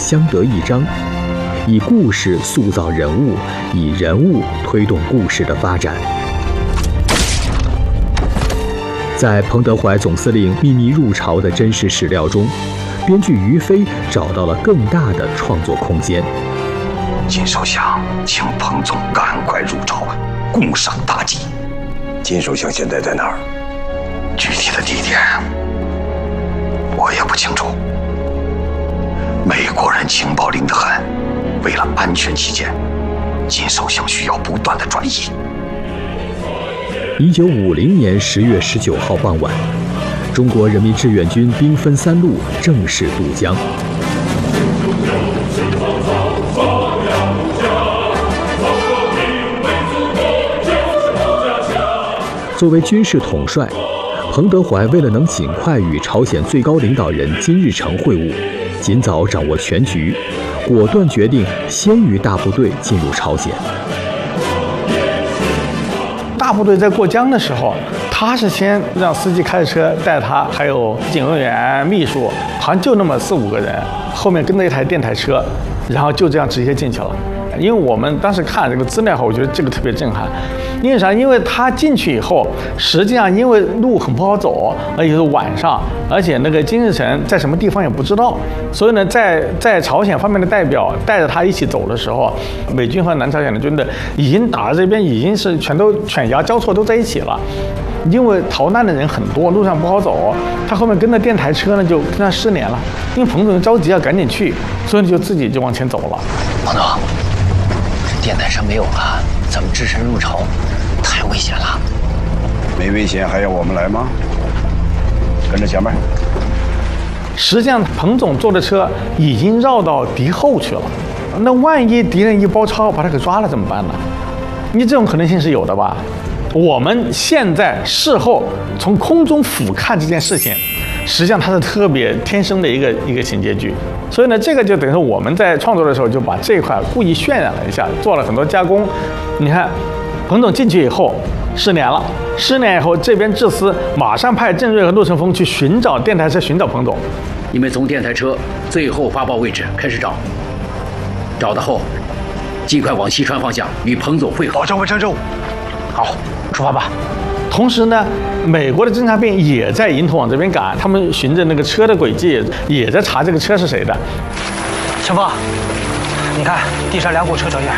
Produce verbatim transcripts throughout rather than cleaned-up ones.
相得益彰，以故事塑造人物，以人物推动故事的发展。在彭德怀总司令秘密入朝的真实史料中，编剧于飞找到了更大的创作空间。 金首相请彭总赶快入朝，共赏大计。金首相现在在哪儿？具体的地点我也不清楚。美国人情报灵得很，为了安全起见，金首相需要不断的转移。 一九五零年十月十九号傍晚，中国人民志愿军兵分三路正式渡江。作为军事统帅，彭德怀为了能尽快与朝鲜最高领导人金日成会晤，尽早掌握全局，果断决定先于大部队进入朝鲜。 大部队在过江的时候，他是先让司机开着车带他，还有警卫员、秘书，好像就那么四五个人，后面跟着一台电台车，然后就这样直接进去了。因为我们当时看这个资料后，我觉得这个特别震撼。因为啥？因为他进去以后，实际上因为路很不好走，而且是晚上，而且那个金日成在什么地方也不知道，所以呢，在在朝鲜方面的代表带着他一起走的时候，美军和南朝鲜的军队已经打到这边，已经是全都犬牙交错都在一起了。因为逃难的人很多，路上不好走，他后面跟着电台车呢，就跟他失联了。因为彭总着急要赶紧去，所以就自己就往前走了。 彭总，这电台车没有了，咱们只身入朝，太危险了。 没危险还要我们来吗？跟着前面。 实际上，彭总坐的车已经绕到敌后去了。那万一敌人一包抄把他给抓了怎么办呢？你这种可能性是有的吧？我们现在事后从空中俯瞰这件事情，实际上它是特别天生的一个一个情节剧。所以呢，这个就等于说我们在创作的时候就把这一块故意渲染了一下，做了很多加工。你看，彭总进去以后失联了，失联以后这边智司马上派郑瑞和陆承风去寻找电台车，寻找彭总。 你们从电台车最后发报位置开始找，找到后尽快往西川方向与彭总会合。 保证完成任务。 好，出发吧。 同时呢，美国的侦察兵也在迎头往这边赶，他们循着那个车的轨迹，也在查这个车是谁的。 陈峰，你看地上两股车脚印，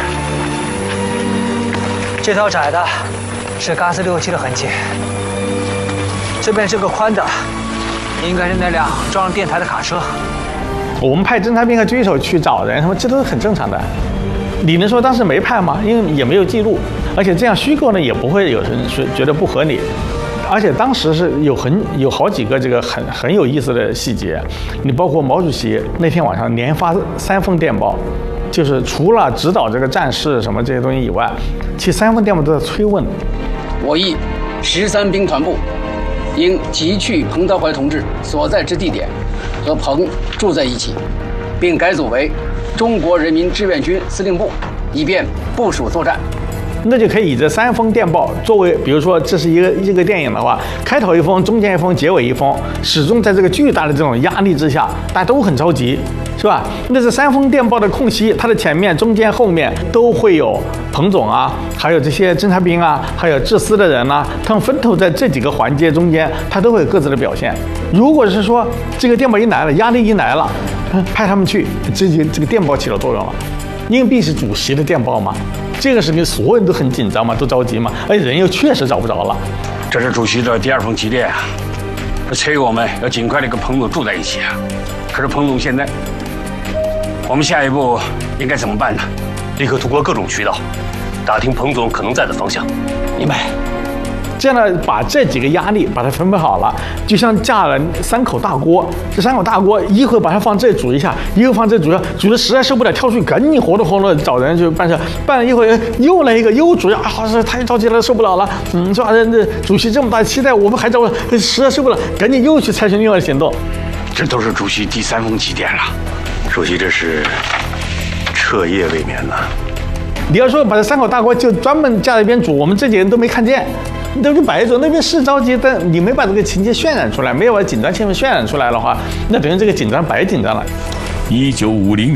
这条窄的是嘎斯六七的痕迹，这边这个宽的应该是那辆装上电台的卡车。 我们派侦察兵和狙手去找人，他们这都是很正常的。你能说当时没派吗？因为也没有记录，而且这样虚构呢，也不会有人觉觉得不合理。而且当时是有很有好几个这个很很有意思的细节，你包括毛主席那天晚上连发三封电报，就是除了指导这个战事什么这些东西以外，其实三封电报都在催问。 我议十三兵团部应急去彭德怀同志所在之地点，和彭住在一起，并改组为中国人民志愿军司令部，以便部署作战。 那就可以以这三封电报作为，比如说这是一个一个电影的话，开头一封，中间一封，结尾一封，始终在这个巨大的这种压力之下，大家都很着急，是吧？那这三封电报的空隙，它的前面、中间、后面都会有彭总啊，还有这些侦察兵啊，还有智司的人啊，他们分头在这几个环节中间，他都会有各自的表现。如果是说这个电报一来了，压力一来了，派他们去，这就这个电报起了作用了。因为毕是主席的电报嘛，这个时候所有人都很紧张嘛，都着急嘛，而且人又确实找不着了。 这是主席的第二封急电啊，他催我们要尽快的跟彭总住在一起啊。可是彭总现在，我们下一步应该怎么办呢？ 立刻通过各种渠道打听彭总可能在的方向。 明白。这样呢，把这几个压力把它分配好了，就像架了三口大锅。这三口大锅，一会儿把它放这煮一下，一会儿放这煮一下，煮的实在受不了，跳出去赶紧活动活动找人去办事。办了一会儿又来一个又煮呀，啊，是太着急了，受不了了。嗯，是吧？这主席这么大期待，我们还找实在受不了，赶紧又去采取另外的行动。 这都是主席第三封急电了。 主席这是彻夜未眠呢。 你要说把这三口大锅就专门架在一边煮，我们这几个人都没看见。你都是白做，那边是着急，但你没把这个情节渲染出来，没有把紧张气氛渲染出来的话，那等于这个紧张白紧张了。 一九五零